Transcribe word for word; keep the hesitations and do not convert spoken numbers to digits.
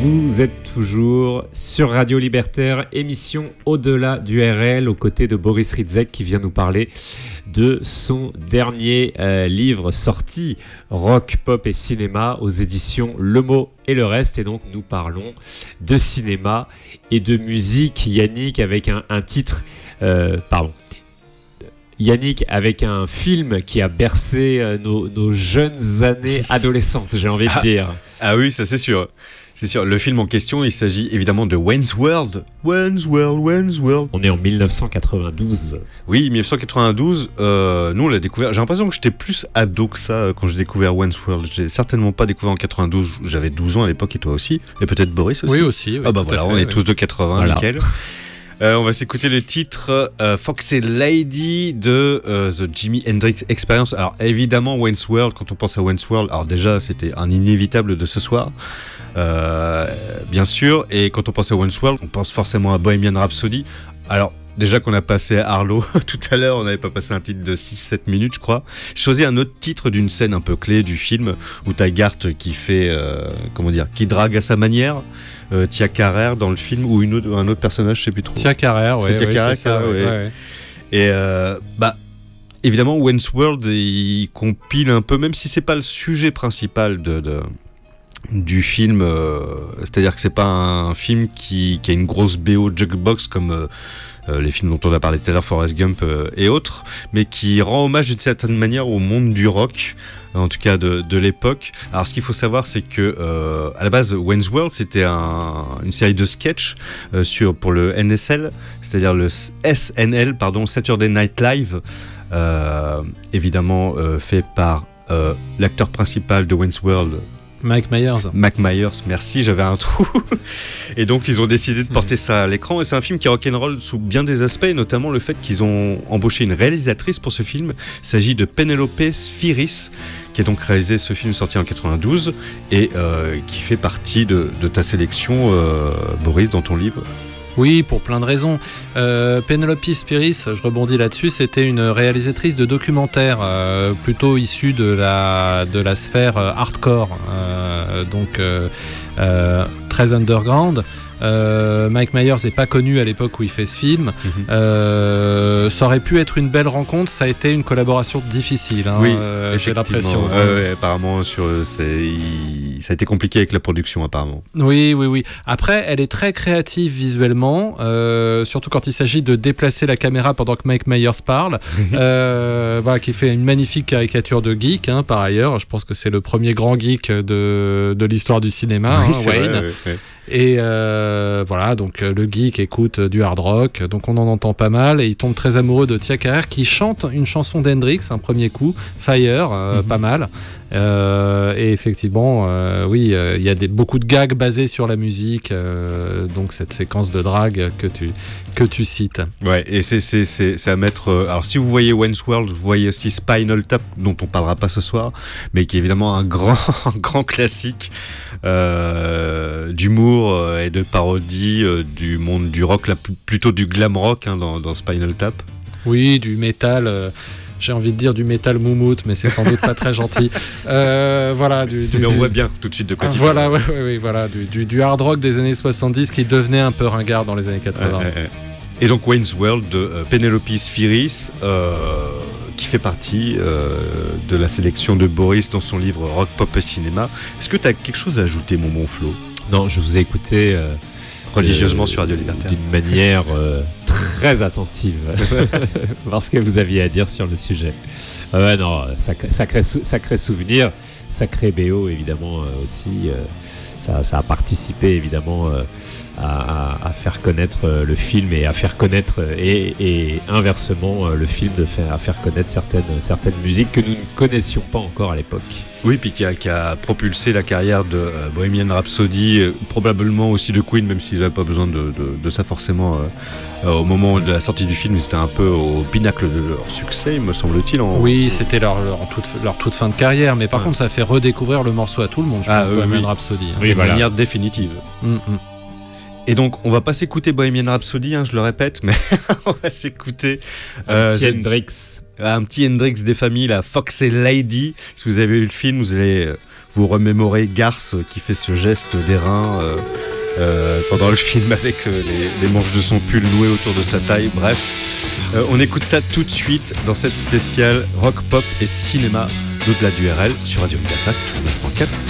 Vous êtes toujours sur Radio Libertaire, émission Au-delà du R L, aux côtés de Boris Ritzek qui vient nous parler de son dernier euh, livre sorti, Rock, Pop et Cinéma, aux éditions Le Mot et le Reste. Et donc nous parlons de cinéma et de musique. Yannick avec un, un titre, euh, pardon. Yannick avec un film qui a bercé euh, nos, nos jeunes années adolescentes, j'ai envie de ah, dire. Ah oui, ça c'est sûr. C'est sûr. Le film en question, il s'agit évidemment de Wayne's World. Wayne's World, Wayne's World. On est en dix-neuf cent quatre-vingt-douze. Oui, dix-neuf cent quatre-vingt-douze. Euh, nous, on l'a découvert. J'ai l'impression que j'étais plus ado que ça euh, quand j'ai découvert Wayne's World. J'ai certainement pas découvert en quatre-vingt-douze. J'avais douze ans à l'époque et toi aussi. Et peut-être Boris aussi. Oui, aussi. Oui, ah bah voilà, fait, on est oui. tous de quatre-vingts, voilà. Nickel. Euh, on va s'écouter le titre euh, Foxy Lady de euh, The Jimi Hendrix Experience. Alors évidemment Wayne's World, quand on pense à Wayne's World, alors déjà c'était un inévitable de ce soir, euh, bien sûr. Et quand on pense à Wayne's World, on pense forcément à Bohemian Rhapsody. Alors déjà qu'on a passé à Harlow tout à l'heure, on n'avait pas passé un titre de six sept minutes je crois. J'ai choisi un autre titre d'une scène un peu clé du film où t'as Garth qui fait, euh, comment dire, qui drague à sa manière. Euh, Tia Carrère dans le film ou une autre, un autre personnage, je sais plus trop. Tia Carrère, ouais, c'est Tia ouais, Carrère, c'est ça, ouais. ouais, ouais. Et euh, bah évidemment, Wayne's World, il compile un peu, même si c'est pas le sujet principal de, de du film. Euh, c'est-à-dire que c'est pas un film qui, qui a une grosse B O jukebox comme euh, euh, les films dont on a parlé tout à l'heure, Forrest Gump euh, et autres, mais qui rend hommage d'une certaine manière au monde du rock. En tout cas de, de l'époque. Alors ce qu'il faut savoir, c'est que euh, à la base Wayne's World c'était un, une série de sketchs euh, sur pour le N S L, c'est-à-dire le S N L, pardon, Saturday Night Live, euh, évidemment euh, fait par euh, l'acteur principal de Wayne's World. Mike Myers. Mike Myers, merci, j'avais un trou. Et donc ils ont décidé de porter ça à l'écran. Et c'est un film qui est rock'n'roll sous bien des aspects, et notamment le fait qu'ils ont embauché une réalisatrice pour ce film. Il s'agit de Penelope Spheeris, qui a donc réalisé ce film sorti en quatre-vingt-douze et euh, qui fait partie de, de ta sélection, euh, Boris, dans ton livre. Oui, pour plein de raisons. Euh, Penelope Spheeris, je rebondis là-dessus, c'était une réalisatrice de documentaires euh, plutôt issue de la, de la sphère euh, hardcore, euh, donc euh, euh, très underground. Euh, Mike Myers n'est pas connu à l'époque où il fait ce film. Mm-hmm. Euh, ça aurait pu être une belle rencontre, ça a été une collaboration difficile, hein, oui, euh, j'ai l'impression. Euh, ouais, apparemment, sur, c'est, il, ça a été compliqué avec la production, apparemment. Oui, oui, oui. Après, elle est très créative visuellement, euh, surtout quand il s'agit de déplacer la caméra pendant que Mike Myers parle. euh, voilà, qui fait une magnifique caricature de geek, hein, par ailleurs. Je pense que c'est le premier grand geek de, de l'histoire du cinéma, oui, hein, Wayne. Vrai, ouais, ouais. Et euh, voilà, donc le geek écoute du hard rock, donc on en entend pas mal, et il tombe très amoureux de Tia Carrère qui chante une chanson d'Hendrix, un premier coup, Fire, euh, mm-hmm. pas mal. Euh, et effectivement, euh, oui, il euh, y a des, beaucoup de gags basés sur la musique, euh, donc cette séquence de drague que tu, que tu cites. Ouais, et c'est, c'est, c'est, c'est à mettre. Euh, alors, si vous voyez Wayne's World, vous voyez aussi Spinal Tap, dont on parlera pas ce soir, mais qui est évidemment un grand, un grand classique euh, d'humour euh, et de parodie euh, du monde du rock, là, plutôt du glam rock hein, dans, dans Spinal Tap. Oui, du métal. Euh... J'ai envie de dire du métal moumoute, mais c'est sans doute pas très gentil. Euh, voilà, du, du, mais on du, voit bien tout de suite de quoi tu voilà, parles. Ouais, ouais, ouais, voilà, du, du, du hard rock des années soixante-dix qui devenait un peu ringard dans les années quatre-vingts. Ouais, ouais, ouais. Et donc Wayne's World de euh, Penelope Spheeris, euh, qui fait partie euh, de la sélection de Boris dans son livre Rock, Pop et Cinéma. Est-ce que tu as quelque chose à ajouter, mon bon Flo ? Non, je vous ai écouté... Euh... religieusement euh, sur Radio Libertaire. D'une manière euh, très attentive, parce que vous aviez à dire sur le sujet. Euh, ouais, non, sacré, sacré, sacré souvenir, sacré B O évidemment euh, aussi. Euh, ça, ça a participé évidemment euh, à, à, à faire connaître euh, le film et à faire connaître euh, et, et inversement euh, le film de faire, à faire connaître certaines, certaines musiques que nous ne connaissions pas encore à l'époque. Oui, puis qui a, qui a propulsé la carrière de euh, Bohemian Rhapsody, euh, probablement aussi de Queen, même s'ils n'avaient pas besoin de, de, de ça forcément euh, euh, au moment de la sortie du film. C'était un peu au pinacle de leur succès, me semble-t-il. En... Oui, c'était leur, leur, toute, leur toute fin de carrière, mais par ouais. contre, ça a fait redécouvrir le morceau à tout le monde, je ah, pense, euh, Bohemian oui. Rhapsody. Hein. Oui, de voilà. manière définitive. Mm-hmm. Et donc, on va pas s'écouter Bohemian Rhapsody, hein, je le répète, mais on va s'écouter un euh, petit Hendrix. Un petit Hendrix des familles, la Foxy Lady. Si vous avez vu le film, vous allez, vous remémorez Garth qui fait ce geste d'airain euh, euh, pendant le film avec euh, les, les manches de son pull nouées autour de sa taille. Bref, euh, on écoute ça tout de suite dans cette spéciale rock, pop et cinéma d'au-delà du R L sur Radio Libertaire quatre-vingt-neuf point quatre.